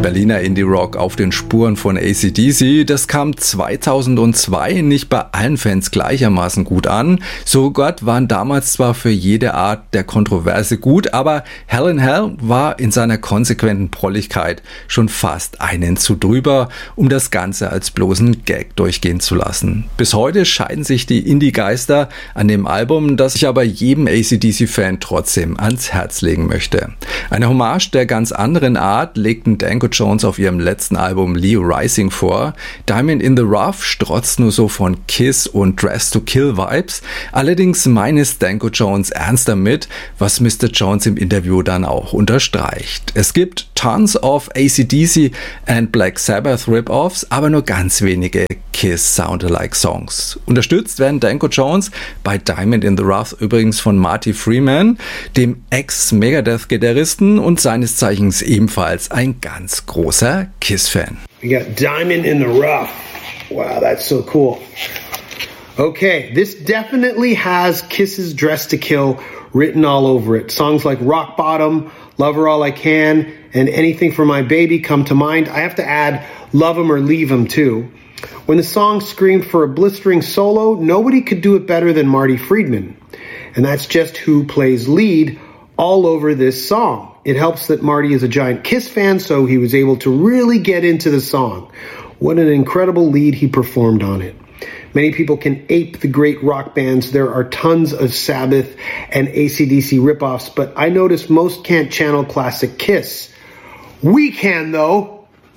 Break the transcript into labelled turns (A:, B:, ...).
A: Berliner Indie-Rock auf den Spuren von AC/DC. Das kam 2002 nicht bei allen Fans gleichermaßen gut an. So Gott waren damals zwar für jede Art der Kontroverse gut, aber Hell in Hell war in seiner konsequenten Prolligkeit schon fast einen zu drüber, um das Ganze als bloßen Gag durchgehen zu lassen. Bis heute scheiden sich die Indie-Geister an dem Album, das ich aber jedem AC/DC-Fan trotzdem ans Herz legen möchte. Eine Hommage der ganz anderen Art legten Danko Jones auf ihrem letzten Album Leo Rising vor. Diamond in the Rough strotzt nur so von Kiss und Dress to Kill Vibes. Allerdings meint es Danko Jones ernst damit, was Mr. Jones im Interview dann auch unterstreicht. Es gibt tons of AC/DC and Black Sabbath Rip-Offs, aber nur ganz wenige Kiss Sound-alike Songs. Unterstützt werden Danko Jones bei Diamond in the Rough übrigens von Marty Freeman, dem Ex-Megadeth-Gitarristen und seines Zeichens ebenfalls ein ganz großer Kiss-Fan.
B: We got Diamond in the Rough. Wow, that's so cool. Okay, this definitely has Kiss's Dress to Kill written all over it. Songs like Rock Bottom, Love Her All I Can, and Anything for My Baby come to mind. I have to add Love 'Em or Leave 'Em too. When the song screamed for a blistering solo, nobody could do it better than Marty Friedman. And that's just who plays lead all over this song. It helps that Marty is a giant Kiss fan, so he was able to really get into the song. What an incredible lead he performed on it. Many people can ape the great rock bands. There are tons of Sabbath and AC/DC ripoffs, but I notice most can't channel classic Kiss. We can, though.